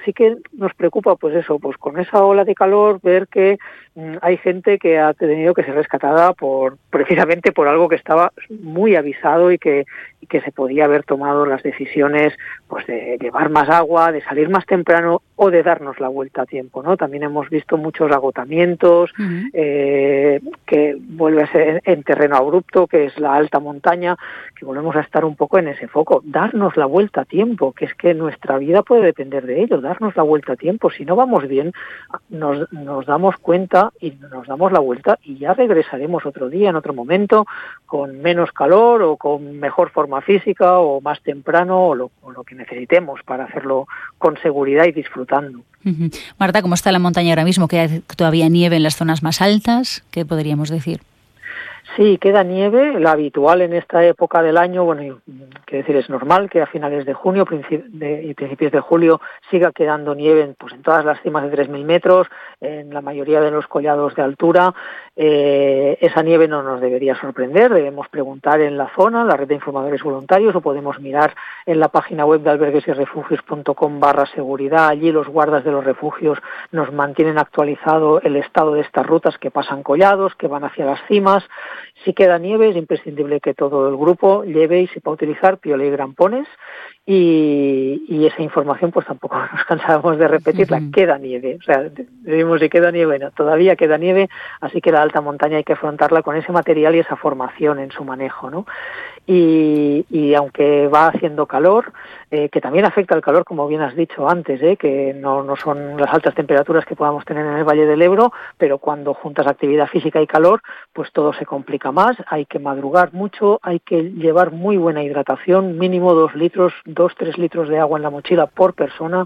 sí que nos preocupa, pues eso, pues con esa ola de calor, ver que hay gente que ha tenido que ser rescatada precisamente por algo que estaba muy avisado y que se podía haber tomado las decisiones, pues de llevar más agua, de salir más temprano o de darnos la vuelta a tiempo, ¿no? También hemos visto muchos agotamientos, que vuelve a ser en terreno abrupto, que es la alta montaña, que volvemos a estar un poco en ese foco. Darnos la vuelta a tiempo, que es que nuestra vida puede depender de ello, darnos la vuelta a tiempo. Si no vamos bien, nos damos cuenta y nos damos la vuelta y ya regresaremos otro día, en otro momento, con menos calor o con mejor forma física o más temprano o lo que necesitemos para hacerlo con seguridad y disfrutando. Marta, ¿cómo está la montaña ahora mismo? ¿Queda todavía nieve en las zonas más altas? ¿Qué podríamos decir? Sí, queda nieve, la habitual en esta época del año, bueno, quiero decir, es normal que a finales de junio y principios de julio siga quedando nieve pues en todas las cimas de 3.000 metros, en la mayoría de los collados de altura. Esa nieve no nos debería sorprender, debemos preguntar en la zona, en la red de informadores voluntarios, o podemos mirar en la página web de alberguesyrefugios.com/seguridad. Allí los guardas de los refugios nos mantienen actualizado el estado de estas rutas que pasan collados, que van hacia las cimas. Si queda nieve, es imprescindible que todo el grupo lleve y sepa utilizar piolet y grampones, y esa información pues tampoco nos cansábamos de repetirla. Queda nieve, o sea, decimos si queda nieve, no, todavía queda nieve, así que la alta montaña hay que afrontarla con ese material y esa formación en su manejo, ¿no? Y aunque va haciendo calor, que también afecta el calor, como bien has dicho antes, que no son las altas temperaturas que podamos tener en el Valle del Ebro, pero cuando juntas actividad física y calor, pues todo se complica más. Hay que madrugar mucho, hay que llevar muy buena hidratación, mínimo 2-3 litros de agua en la mochila por persona,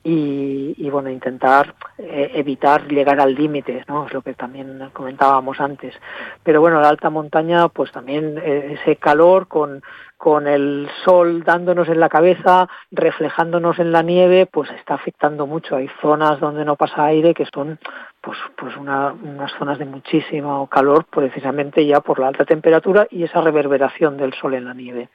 y bueno, intentar evitar llegar al límite, ¿no? Es lo que también comentábamos antes. Pero bueno, la alta montaña, pues también ese calor con el sol dándonos en la cabeza, reflejándonos en la nieve, pues está afectando mucho. Hay zonas donde no pasa aire que son pues unas zonas de muchísimo calor, precisamente ya por la alta temperatura y esa reverberación del sol en la nieve.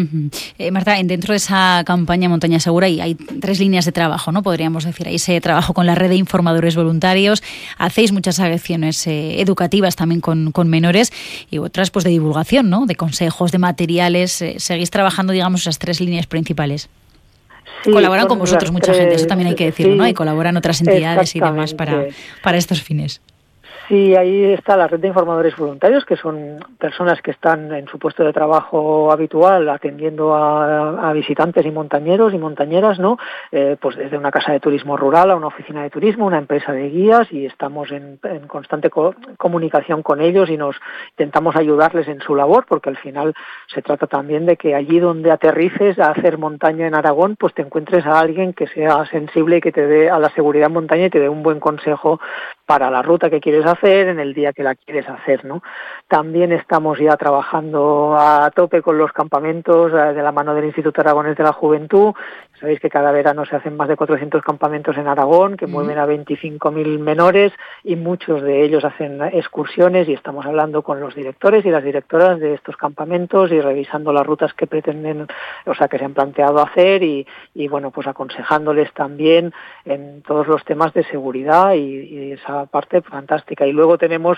Marta, dentro de esa campaña Montaña Segura hay 3 líneas de trabajo, ¿no? Podríamos decir, hay ese trabajo con la red de informadores voluntarios, hacéis muchas acciones educativas también con menores y otras pues de divulgación, ¿no? De consejos, de materiales. Seguís trabajando, digamos, esas 3 líneas principales. Sí, colaboran con vosotros mucha gente, eso también hay que decirlo, sí, ¿no? Y colaboran otras entidades y demás para estos fines. Sí, ahí está la red de informadores voluntarios, que son personas que están en su puesto de trabajo habitual atendiendo a visitantes y montañeros y montañeras, ¿no? Pues desde una casa de turismo rural a una oficina de turismo, una empresa de guías, y estamos en constante comunicación con ellos y nos intentamos ayudarles en su labor, porque al final se trata también de que allí donde aterrices a hacer montaña en Aragón, pues te encuentres a alguien que sea sensible y que te dé a la seguridad en montaña y te dé un buen consejo para la ruta que quieres hacer en el día que la quieres hacer, ¿no? También estamos ya trabajando a tope con los campamentos de la mano del Instituto Aragonés de la Juventud. Sabéis que cada verano se hacen más de 400 campamentos en Aragón que mueven a 25.000 menores, y muchos de ellos hacen excursiones, y estamos hablando con los directores y las directoras de estos campamentos y revisando las rutas que pretenden, o sea, que se han planteado hacer, y bueno, pues aconsejándoles también en todos los temas de seguridad y esa parte fantástica. Y luego tenemos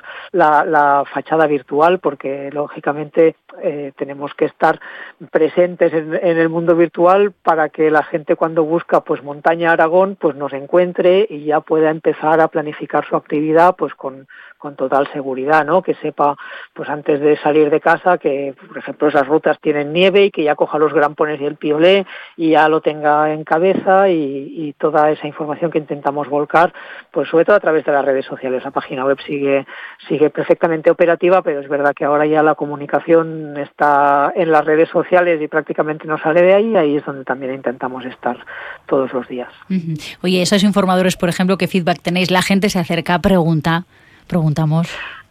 la fachada virtual, porque lógicamente tenemos que estar presentes en el mundo virtual para que la gente, cuando busca pues montaña Aragón, pues nos encuentre y ya pueda empezar a planificar su actividad pues con total seguridad, ¿no? Que sepa pues antes de salir de casa que, por ejemplo, esas rutas tienen nieve, y que ya coja los grampones y el piolet y ya lo tenga en cabeza, y toda esa información que intentamos volcar, pues sobre todo a través de las redes sociales. La página web sigue perfectamente operativa, pero es verdad que ahora ya la comunicación está en las redes sociales y prácticamente no sale de ahí es donde también intentamos estar todos los días. Oye, esos informadores, por ejemplo, ¿qué feedback tenéis? La gente se acerca, preguntamos.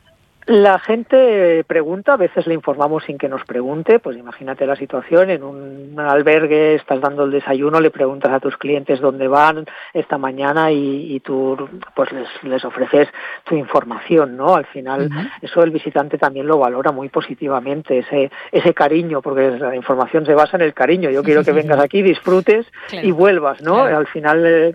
La gente pregunta, a veces le informamos sin que nos pregunte. Pues imagínate la situación, en un albergue estás dando el desayuno, le preguntas a tus clientes dónde van esta mañana y tú pues les ofreces tu información, ¿no? Al final eso el visitante también lo valora muy positivamente, ese cariño, porque la información se basa en el cariño. Yo quiero que vengas aquí, disfrutes y vuelvas, ¿no? Claro. Al final